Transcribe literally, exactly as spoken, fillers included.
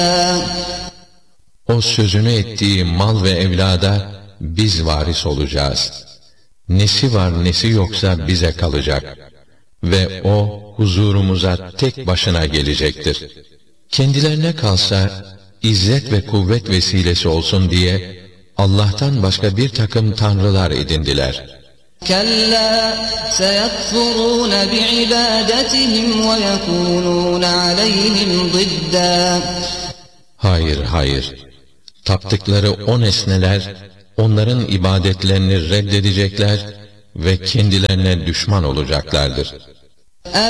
O sözünü ettiği mal ve evlada biz varis olacağız. Nesi var nesi yoksa bize kalacak. Ve o huzurumuza tek başına gelecektir. Kendilerine kalsa izzet ve kuvvet vesilesi olsun diye Allah'tan başka bir takım tanrılar edindiler. كَلَّا سَيَكْفُرُونَ بِعِبَادَتِهِمْ وَيَكُونُونَ عَلَيْهِمْ ضِدًّا. Hayır, hayır. Taptıkları o nesneler, onların ibadetlerini reddedecekler ve kendilerine düşman olacaklardır.